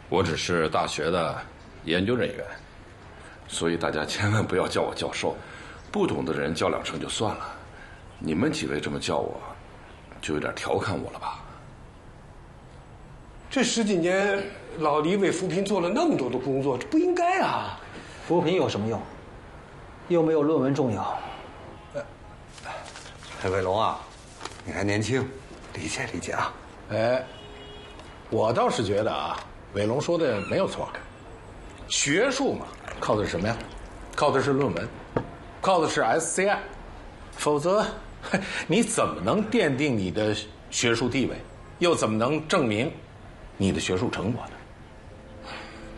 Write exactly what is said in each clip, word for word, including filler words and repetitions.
我只是大学的研究人员，所以大家千万不要叫我教授，不懂的人叫两声就算了。你们几位这么叫我，就有点调侃我了吧？ 这十几年，老黎为扶贫做了那么多的工作，这不应该啊！ 扶贫有什么用？又没有论文重要。 哎，伟龙啊，你还年轻，理解理解啊。 哎，我倒是觉得啊，伟龙说的没有错。学术嘛，靠的是什么呀？靠的是论文，靠的是 S C I， 否则你怎么能奠定你的学术地位，又怎么能证明你的学术成果呢？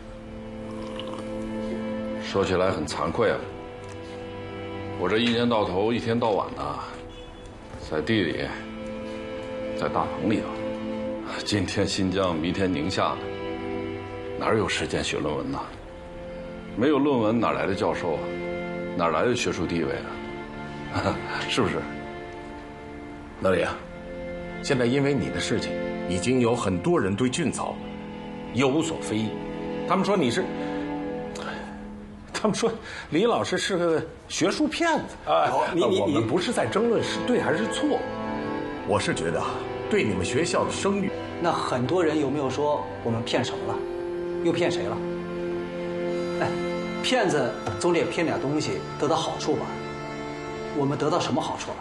说起来很惭愧啊，我这一年到头一天到晚的，在地里，在大棚里头，今天新疆，明天宁夏的，哪有时间写论文呢？没有论文哪来的教授啊？哪来的学术地位啊？是不是？ 老李啊，现在因为你的事情，已经有很多人对俊草有所非议，他们说你是。他们说李老师是个学术骗子啊！ 你你我们不是在争论是对还是错，我是觉得啊，对你们学校的声誉。 那很多人有没有说我们骗什么了？又骗谁了？哎，骗子总得骗点东西得到好处吧？我们得到什么好处了？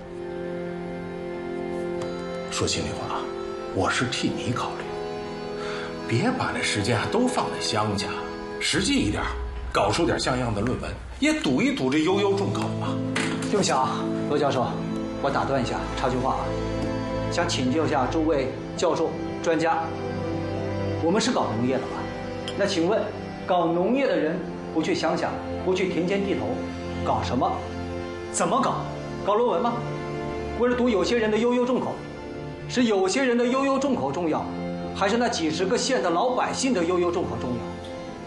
说心里话，我是替你考虑，别把这时间啊都放在乡下，实际一点。搞出点像样的论文，也堵一堵这悠悠众口嘛。 对不起啊，罗教授，我打断一下，插句话啊，想请教一下诸位教授、专家，我们是搞农业的吧？那请问，搞农业的人不去乡下，不去田间地头，搞什么？怎么搞？搞论文吗？为了堵有些人的悠悠众口，是有些人的悠悠众口重要，还是那几十个县的老百姓的悠悠众口重要？